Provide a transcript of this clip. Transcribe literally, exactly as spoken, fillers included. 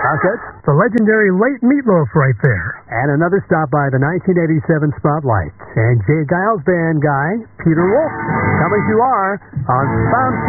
Crockett. The legendary late Meatloaf right there. And another stop by the nineteen eighty-seven Spotlight. And Jay Giles Band guy, Peter Wolf. Coming to you are on Found